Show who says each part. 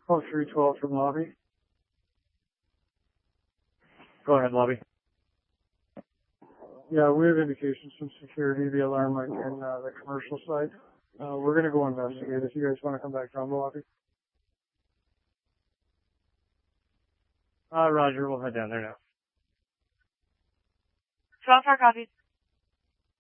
Speaker 1: Call 312 from lobby.
Speaker 2: Go ahead, lobby.
Speaker 1: Yeah, we have indications from security, the alarm might be in the commercial side. We're going to go investigate if you guys want to come back down the lobby.
Speaker 2: Roger, we'll head down there now.
Speaker 3: 12 for copies.